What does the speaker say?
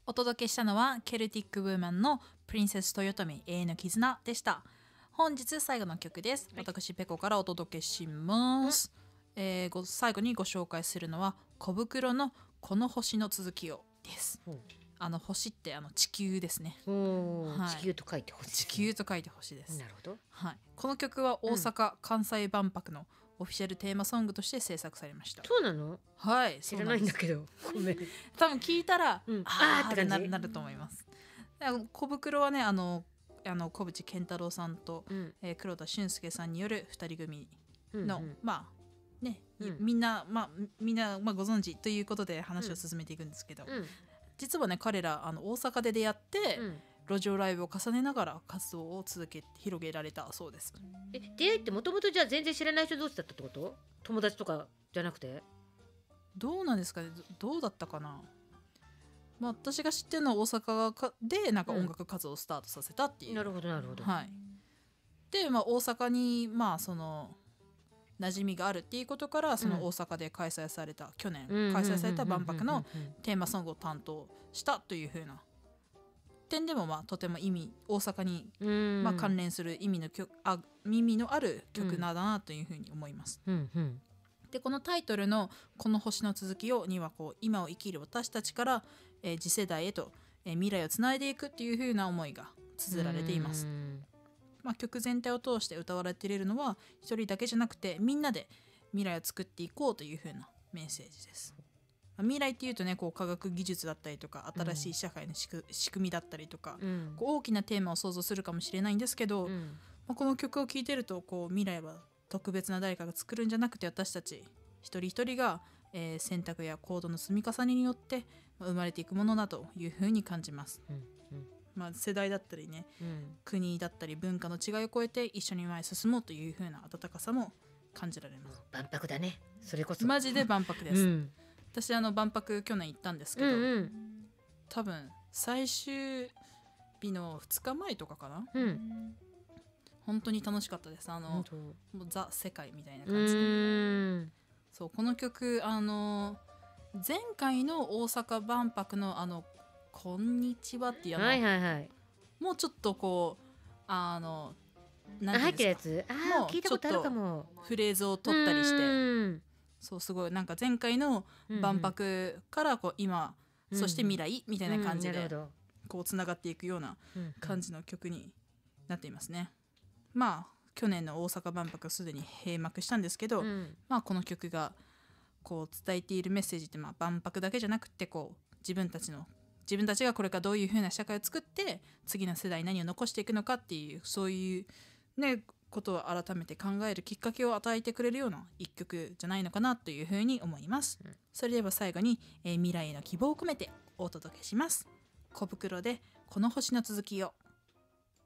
お届けしたのはケルティック・ウーマンのプリンセス豊臣永遠の絆でした。本日最後の曲です。私ペコからお届けします。最後にご紹介するのは小袋のこの星の続きをです。星って地球ですね。 はい、地球と書いて星、 地球と書いて星です。 なるほど。 はい、この曲は大阪・関西万博のオフィシャルテーマソングとして制作されました。 そうなの？ はい、 知らないんだけど。ごめん。 多分聞いたら、 あーって感じなると思います。小袋はね、小渕健太郎さんと、黒田俊介さんによる2人組の、まあね、みんなご存知ということで話を進めていくんですけど、実はね彼ら大阪で出会って、路上ライブを重ねながら活動を続け広げられたそうです。 出会いってもともとじゃあ全然知らない人同士だったってこと？友達とかじゃなくて？ どうなんですかね。どうだったかな。まあ、私が知ってるのは大阪でなんか音楽活動をスタートさせたっていう、 なるほどなるほど。 はい、で、大阪にその馴染みがあるっていうことからその大阪で開催された、去年開催された万博のテーマソングを担当したという風な点でもとても大阪に関連する耳のある曲なんだなという風に思います。でこのタイトルの「この星の続きを」には今を生きる私たちから、次世代へと、未来をつないでいくっていう風な思いが綴られています。曲全体を通して歌われているのは一人だけじゃなくてみんなで未来を作っていこうという風なメッセージです。未来っていうとね科学技術だったりとか新しい社会の仕組みだったりとか、大きなテーマを想像するかもしれないんですけど、この曲を聴いてると未来は特別な誰かが作るんじゃなくて私たち一人一人が、選択や行動の積み重ねによって生まれていくものだというふうに感じます。世代だったりね、国だったり文化の違いを超えて一緒に前へ進もうというふうな温かさも感じられます。 万博だね。それこそマジで万博です。私万博去年行ったんですけど、多分最終日の2日前とかかな、本当に楽しかったです。もうザ世界みたいな感じで、そうこの曲前回の大阪万博のこんにちはっていうもうちょっとなん入ってるやつ、聞いたことあるかも。 フレーズを取ったりして、そうすごいなんか前回の万博から今、そして未来みたいな感じでつながっていくような感じの曲になっていますね。去年の大阪万博すでに閉幕したんですけど、この曲が伝えているメッセージって万博だけじゃなくて自分たちがこれからどういう風な社会を作って次の世代に何を残していくのかっていうそういうねことを改めて考えるきっかけを与えてくれるような一曲じゃないのかなという風に思います。それでは最後に、未来への希望を込めてお届けします。小袋でこの星の続きを。